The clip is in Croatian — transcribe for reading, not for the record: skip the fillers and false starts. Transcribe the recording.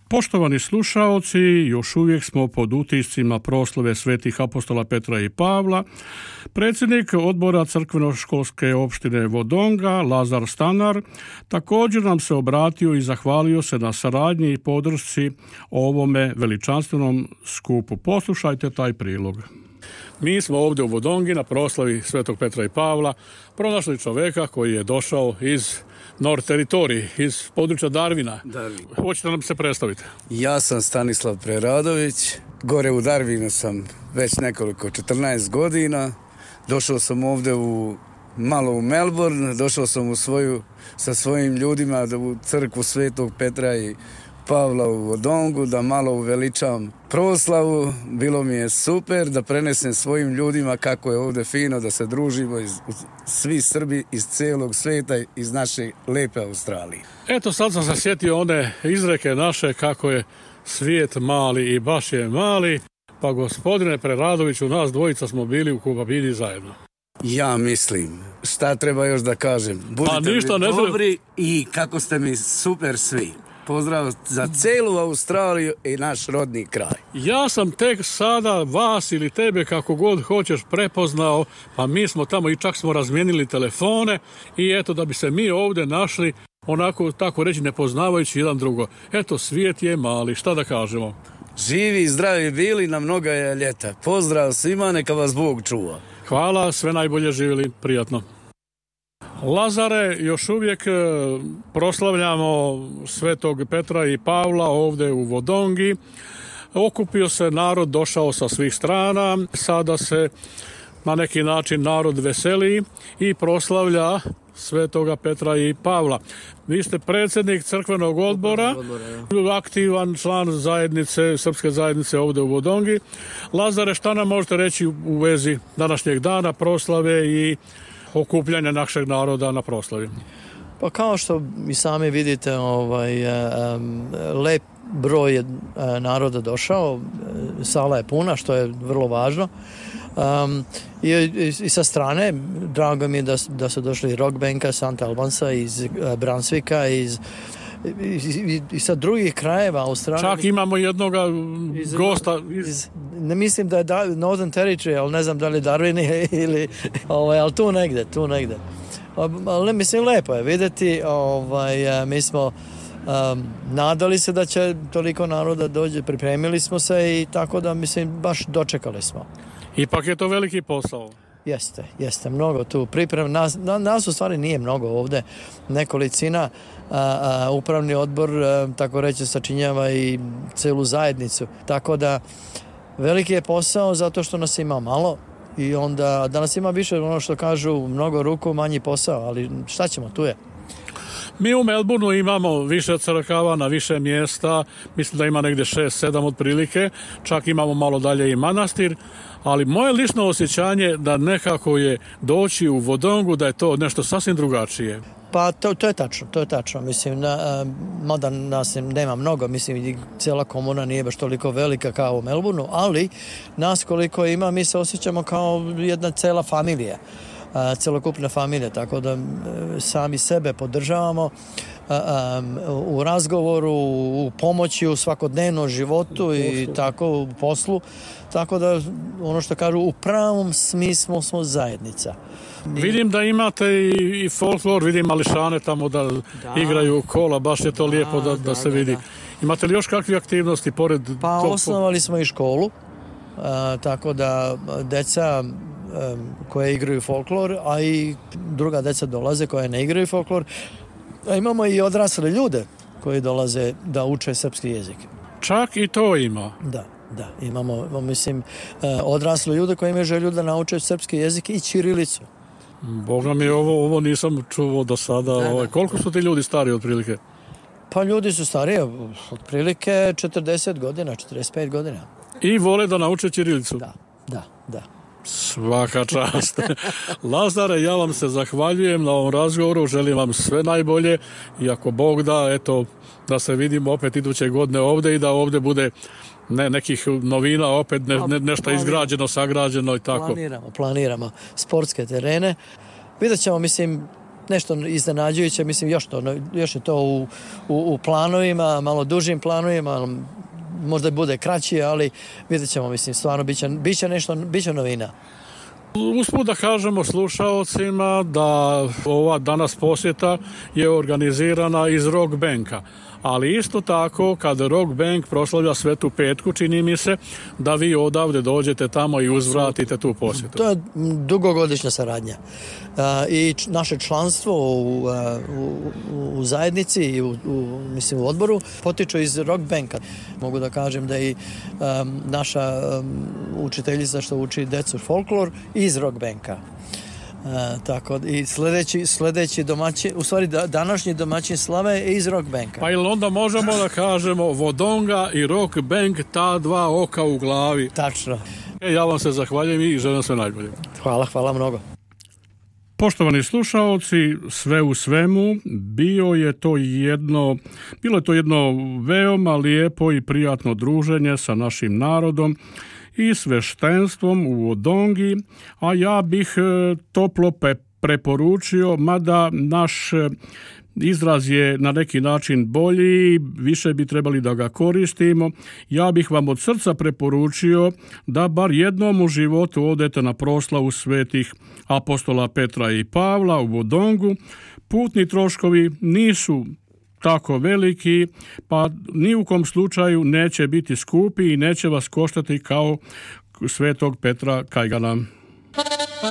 Poštovani slušaoci, još uvijek smo pod utiscima proslave svetih apostola Petra i Pavla. Predsjednik odbora crkveno-školske opštine Vodonga, Lazar Stanar, također nam se obratio i zahvalio se na saradnji i podršci ovome veličanstvenom skupu. Poslušajte taj prilog. Mi smo ovdje u Vodongi na proslavi svetog Petra i Pavla pronašli čovjeka koji je došao iz Nord teritoriji, iz područja Darvina. Hoćete nam se predstaviti? Ja sam Stanislav Preradović, gore u Darvinu sam već nekoliko 14 godina. Došao sam ovdje malo u Melbourne, došao sam sa svojim ljudima u crkvu svetog Petra i Pavla u Vodongu, da malo uveličam proslavu. Bilo mi je super da prenesem svojim ljudima kako je ovdje fino, da se družimo svi Srbi iz cijelog svijeta, iz naše lepe Australije. Eto, sad sam se sjetio one izreke naše kako je svijet mali i baš je mali. Pa gospodine Preradoviću, nas dvojica smo bili u Kubabini zajedno. Ja mislim, šta treba još da kažem? Budite mi dobri i kako ste mi super svi. Pozdrav za celu Australiju i naš rodni kraj. Ja sam tek sada vas ili tebe kako god hoćeš prepoznao, pa mi smo tamo i čak smo razmijenili telefone i eto da bi se mi ovdje našli onako tako reći nepoznavajući jedan drugo. Eto, svijet je mali, šta da kažemo? Živi i zdravi bili, na mnoga je ljeta. Pozdrav svima, neka vas Bog čuva. Hvala, sve najbolje živjeli, prijatno. Lazare, još uvijek proslavljamo svetog Petra i Pavla ovdje u Vodongi. Okupio se narod, došao sa svih strana, sada se na neki način narod veseli i proslavlja svetoga Petra i Pavla. Vi ste predsjednik crkvenog odbora, aktivan član zajednice, srpske zajednice ovdje u Vodongi. Lazare, šta nam možete reći u vezi današnjeg dana proslave i okupljanja našeg naroda na proslavi? Pa kao što i sami vidite, lep broj je naroda došao, sala je puna, što je vrlo važno. I sa strane, drago mi je da su došli Rockbanka, St. Albansa, iz Brunswicka, i sa drugih krajeva Australije. Čak imamo jednog gosta ne mislim da je Northern Territory, ali ne znam da li Darwin ili ali tu negde. Ali mislim, lepo je vidjeti, mi smo nadali se da će toliko naroda dođe, pripremili smo se i tako da, mislim, baš dočekali smo. Ipak je to veliki posao. Jeste, mnogo tu priprema. Nas u stvari nije mnogo ovdje, nekolicina. Upravni odbor, tako reći, sačinjava i celu zajednicu. Tako da veliki je posao zato što nas ima malo i onda da nas ima više, ono što kažu, mnogo ruku, manji posao, ali šta ćemo, tu je. Mi u Melbourneu imamo više crkava na više mjesta, mislim da ima negdje 6-7 otprilike, čak imamo malo dalje i manastir, ali moje lično osjećanje da nekako je doći u Vodongu, da je to nešto sasvim drugačije. Pa to je tačno, mislim, mada nas nema mnogo, mislim, cijela komuna nije baš toliko velika kao u Melbourneu, ali nas koliko ima, mi se osjećamo kao jedna cela familija. Celokupna familija, tako da sami sebe podržavamo u razgovoru, u pomoći, u svakodnevnom životu i tako u poslu, tako da ono što kažu, u pravom smislu smo zajednica. Vidim da imate i folklor, vidim mališane tamo da igraju kola, baš je to lijepo da se vidi. Da. Imate li još kakve aktivnosti pored Pa osnovali smo i školu, tako da deca koje igraju folklor, a i druga deca dolaze koje ne igraju folklor. A imamo i odrasle ljude koji dolaze da uče srpski jezik. Čak i to ima? Da, imamo, mislim, odrasle ljude koji imaju želju da nauče srpski jezik i ćirilicu. Boga mi, ovo nisam čuo do sada. Koliko su ti ljudi stari otprilike? Pa ljudi su stariji otprilike 40 godina, 45 godina. I vole da nauče ćirilicu? Da. Svaka čast. Lazare, ja vam se zahvaljujem na ovom razgovoru, želim vam sve najbolje i ako Bog da, eto, da se vidimo opet iduće godine ovdje i da ovdje bude nekih novina, opet nešto izgrađeno, sagrađeno i tako. Planiramo sportske terene. Vidjet ćemo, mislim, nešto iznenađujuće, mislim još je to u planovima, malo dužim planovima, možda bude kraći, ali vidjet ćemo, mislim, stvarno bit će novina. Usput da kažemo slušaocima da ova danas posjeta je organizirana iz Rock Banka. Ali isto tako, kad Rock Bank proslavlja Svetu Petku, čini mi se da vi odavde dođete tamo i uzvratite tu posjetu. To je dugogodišnja saradnja. I naše članstvo u zajednici i mislim u odboru potiču iz Rock Banka. Mogu da kažem da i naša učiteljica što uči decu folklor iz Rock Banka. Tako i sledeći domaćin, u stvari današnji domaćin slave je iz Rock Banka. Pa ili onda možemo da kažemo Wodonga i Rock Bank, ta dva oka u glavi. Tačno. Ja vam se zahvaljujem i želim sve najbolje. Hvala mnogo. Poštovani slušaoci, sve u svemu, bilo je to jedno veoma lijepo i prijatno druženje sa našim narodom i sveštenstvom u Wodongi, a ja bih toplo preporučio, mada naš izraz je na neki način bolji, više bi trebali da ga koristimo. Ja bih vam od srca preporučio da bar jednom u životu odete na proslavu svetih apostola Petra i Pavla u Wodongu. Putni troškovi nisu tako veliki, pa ni u kom slučaju neće biti skupi i neće vas koštati kao svetog Petra Kajgana.